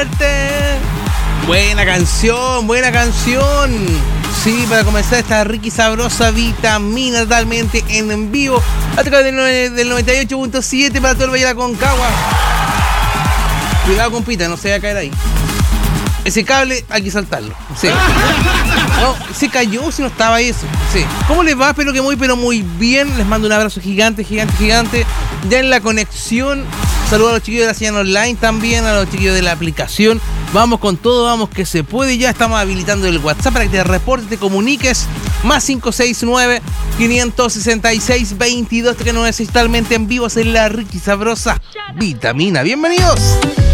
suerte. Buena canción, buena canción. Sí, para comenzar esta rica y sabrosa vitamina totalmente en vivo a través del 98.7 para todo el Valle de la Concagua. Cuidado, compita, no se vaya a caer ahí. Ese cable hay que saltarlo. Sí. No, se cayó si no estaba eso. Sí. ¿Cómo les va? Espero que muy bien. Les mando un abrazo gigante. Ya en la conexión. Saludos a los chiquillos de la señal online también, a los chiquillos de la aplicación. Vamos con todo, vamos que se puede. Ya estamos habilitando el WhatsApp para que te reportes, te comuniques. Más 569-566-22 que no es totalmente en vivo. Es la rica y sabrosa vitamina. Bienvenidos.